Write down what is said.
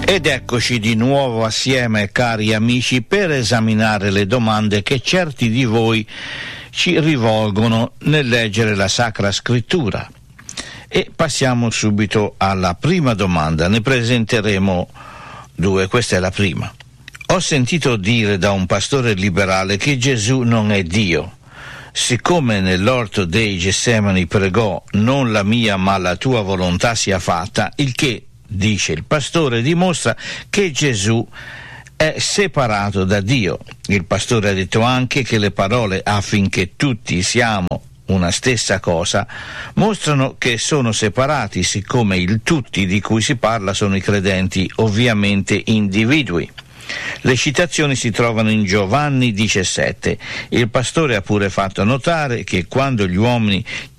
Ed eccoci di nuovo assieme, cari amici, per esaminare le domande che certi di voi ci rivolgono nel leggere la Sacra Scrittura. E passiamo subito alla prima domanda, ne presenteremo due, questa è la prima. Ho sentito dire da un pastore liberale che Gesù non è Dio. Siccome nell'orto dei Getsemani pregò non la mia ma la tua volontà sia fatta, il che, dice il pastore, dimostra che Gesù è separato da Dio. Il pastore ha detto anche che le parole affinché tutti siamo una stessa cosa mostrano che sono separati, siccome il tutti di cui si parla sono i credenti, ovviamente individui. Le citazioni si trovano in Giovanni 17. Il pastore ha pure fatto notare che quando gli uomini